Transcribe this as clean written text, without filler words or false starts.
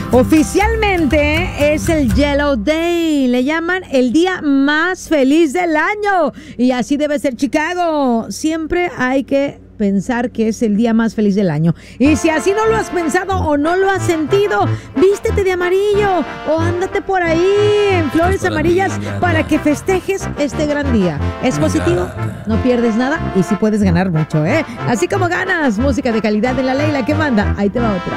Oficialmente es el Yellow Day, le llaman el día más feliz del año y así debe ser Chicago. Siempre hay que pensar que es el día más feliz del año. Y si así no lo has pensado o no lo has sentido, vístete de amarillo o ándate por ahí en flores amarillas para que festejes este gran día. Es positivo, no pierdes nada y sí puedes ganar mucho, ¿eh? Así como ganas música de calidad en la ley, la que manda. Ahí te va otra.